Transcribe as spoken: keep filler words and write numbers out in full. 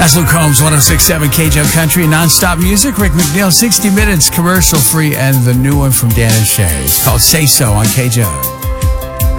That's Luke Combs, one oh six point seven K J O Country, non-stop music. Rick McNeil, sixty minutes, commercial free, and the new one from Dan and Shay. It's called Say So on K J O.